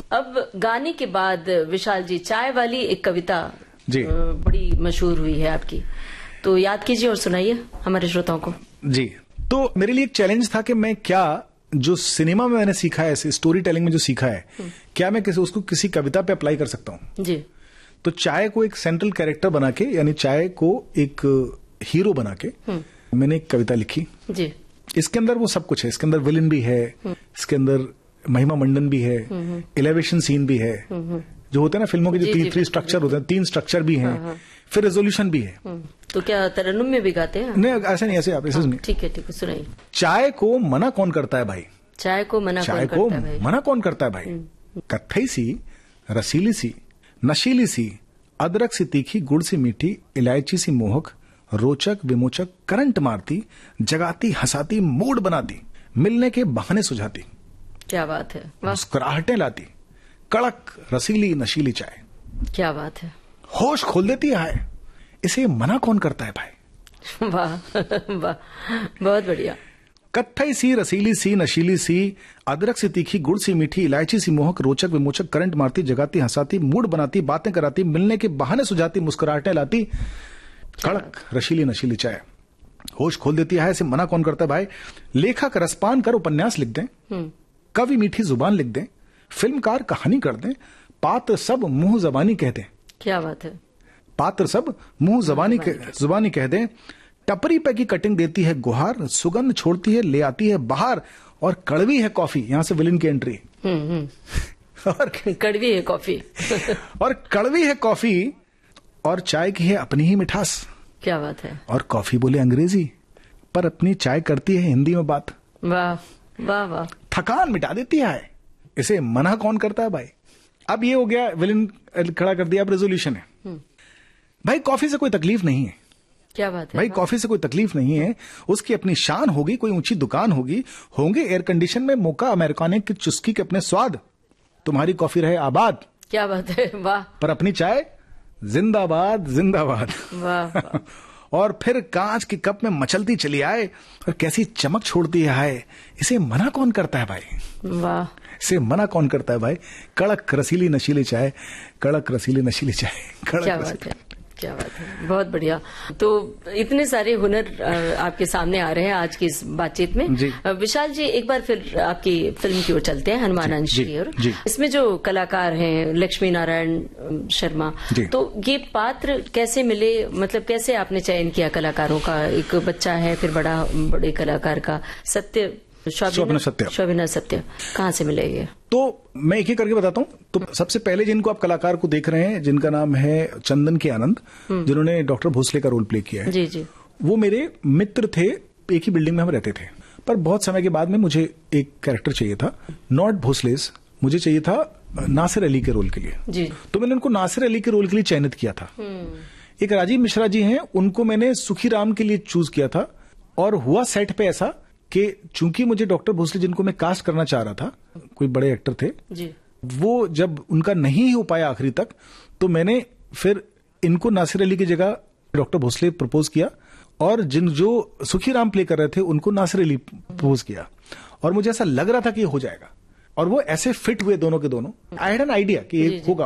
अब गाने के बाद विशाल जी, चाय वाली एक कविता जी बड़ी मशहूर हुई है आपकी, तो याद कीजिए और सुनाइए हमारे श्रोताओं को। जी, तो मेरे लिए एक चैलेंज था कि मैं क्या जो सिनेमा में मैंने सीखा है, स्टोरी टेलिंग में जो सीखा है, क्या मैं उसको किसी कविता पे अप्लाई कर सकता हूँ। जी। तो चाय को एक सेंट्रल कैरेक्टर बना के, यानी चाय को एक हीरो बना के मैंने एक कविता लिखी। जी। इसके अंदर वो सब कुछ है, इसके अंदर विलन भी है, इसके अंदर महिमा मंडन भी है, एलिवेशन सीन भी है, जो होते हैं ना फिल्मों के जो थ्री स्ट्रक्चर होते हैं, 3 स्ट्रक्चर भी हैं, फिर रेजोल्यूशन भी है। तो क्या तरन्नुम में भी गाते हैं? नहीं, ऐसे नहीं, ऐसे आप इसमें। ठीक है, सुनाइए। चाय को मना कौन करता है भाई? चाय को मना कौन करता है भाई? कत्थई सी, रसीली सी, नशीली सी, अदरक सी तीखी, गुड़ सी मीठी, इलायची सी मोहक, रोचक विमोचक, करंट मारती, जगाती हंसाती, मूड बनाती, मिलने के बहाने सुझाती। क्या बात है, मुस्कुराहटें लाती, कड़क रसीली नशीली चाय। क्या बात है, होश खोल देती है, इसे मना कौन करता है भाई? वाह वाह, बहुत बढ़िया। कत्थई सी, रसीली सी, नशीली सी, अदरक सी तीखी, गुड़ सी मीठी, इलायची सी मोहक, रोचक विमोचक, करंट मारती, जगाती हंसाती, मूड बनाती, बातें कराती, मिलने के बहाने सुझाती, मुस्कुराहटें लाती, कड़क रसीली नशीली चाय। होश खोल देती है, इसे मना कौन करता है भाई? लेखक रसपान कर उपन्यास लिख दें, कवि मीठी जुबान लिख दें, फिल्मकार कहानी कर दें, पात्र सब मुंह जबानी कह दें। क्या बात है, पात्र सब मुंह जुबानी कह दें, टपरी पे की कटिंग देती है गुहार, सुगंध छोड़ती है ले आती है बाहर, और कड़वी है कॉफी। यहां से विलन की एंट्री। और कड़वी है कॉफी और कड़वी है कॉफी, और चाय की है अपनी ही मिठास। क्या बात है। और कॉफी बोले अंग्रेजी, पर अपनी चाय करती है हिंदी में बात। वाह वाह वाह। थकान मिटा देती है, इसे मना कौन करता है भाई? अब ये हो गया, विलन खड़ा कर दिया, अब रेजोल्यूशन है। भाई कॉफी से कोई तकलीफ नहीं है। क्या बात है भाई, कॉफी से कोई तकलीफ नहीं है, उसकी अपनी शान होगी, कोई ऊंची दुकान होगी, होंगे एयर कंडीशन में मोका अमेरिकाने की चुस्की के अपने स्वाद, तुम्हारी कॉफी रहे आबाद। क्या बात है, वाह। पर अपनी चाय जिंदाबाद जिंदाबाद। वाह। और फिर कांच के कप में मचलती चली आए, और कैसी चमक छोड़ती है, इसे मना कौन करता है भाई? वाह। इसे मना कौन करता है भाई? कड़क रसीली नशीली चाय, कड़क रसीली नशीली चाय, कड़क। क्या बात है, क्या बात है, बहुत बढ़िया। तो इतने सारे हुनर आपके सामने आ रहे हैं आज की इस बातचीत में। विशाल जी, एक बार फिर आपकी फिल्म की ओर चलते हैं, हनुमान अंश की ओर। इसमें जो कलाकार हैं, लक्ष्मी नारायण शर्मा, तो ये पात्र कैसे मिले, मतलब कैसे आपने चयन किया कलाकारों का? एक बच्चा है, फिर बड़े कलाकार का, शोभना सत्य, कहाँ से मिले ये? तो मैं एक ही करके बताता हूँ। तो सबसे पहले जिनको आप कलाकार को देख रहे हैं, जिनका नाम है चंदन के आनंद, जिन्होंने डॉक्टर भोसले का रोल प्ले किया है। जी। वो मेरे मित्र थे, एक ही बिल्डिंग में हम रहते थे। पर बहुत समय के बाद में मुझे एक कैरेक्टर चाहिए था, नॉट भोसलेस, मुझे चाहिए था नासिर अली के रोल के लिए। जी। तो मैंने उनको नासिर अली के रोल के लिए चयनित किया था। एक राजीव मिश्रा जी हैं, उनको मैंने सुखी राम के लिए चूज किया था। और हुआ सेट पे ऐसा कि चूंकि मुझे डॉक्टर भोसले, जिनको मैं कास्ट करना चाह रहा था, कोई बड़े एक्टर थे जी, वो जब उनका नहीं हो पाया आखिरी तक, तो मैंने फिर इनको नासिर अली की जगह डॉक्टर भोसले प्रपोज किया, और जो सुखी राम प्ले कर रहे थे उनको नासिर अली प्रपोज किया। और मुझे ऐसा लग रहा था कि ये हो जाएगा, और वो ऐसे फिट हुए दोनों के दोनों। आई हैड एन आइडिया कि ये होगा।